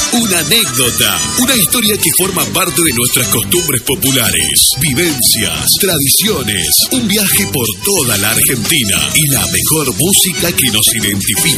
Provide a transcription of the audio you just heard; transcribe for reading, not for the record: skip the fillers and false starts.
Una anécdota, una historia que forma parte de nuestras costumbres populares, vivencias, tradiciones, un viaje por toda la Argentina y la mejor música que nos identifica.